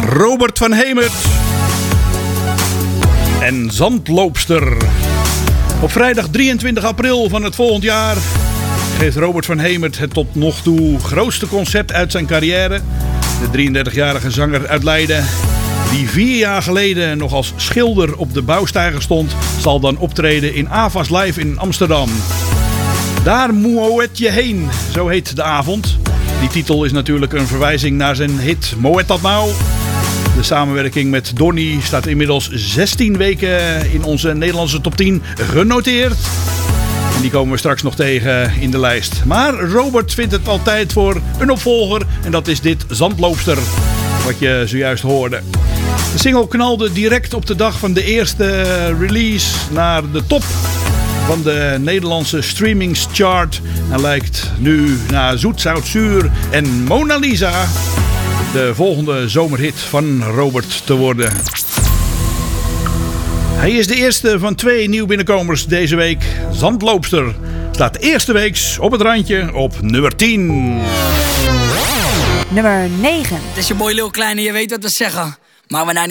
Robert van Hemert en Zandloopster. Op vrijdag 23 april van het volgend jaar geeft Robert van Hemert het tot nog toe grootste concert uit zijn carrière. De 33-jarige zanger uit Leiden, die 4 jaar geleden nog als schilder op de bouwsteiger stond, zal dan optreden in Avas Live in Amsterdam. Daar moet je heen, zo heet de avond. Die titel is natuurlijk een verwijzing naar zijn hit Moet dat nou? De samenwerking met Donny staat inmiddels 16 weken in onze Nederlandse top 10 genoteerd. En die komen we straks nog tegen in de lijst. Maar Robert vindt het al tijd voor een opvolger. En dat is dit Zandloopster, wat je zojuist hoorde. De single knalde direct op de dag van de eerste release naar de top van de Nederlandse streamingschart. En lijkt nu na Zoet, Zout, Zuur en Mona Lisa de volgende zomerhit van Robert te worden. Hij is de eerste van 2 nieuw binnenkomers deze week. Zandloopster staat eerste weeks op het randje op nummer 10. Nummer 9. Het is je boy Lil Kleine, je weet wat we zeggen. Maar we nou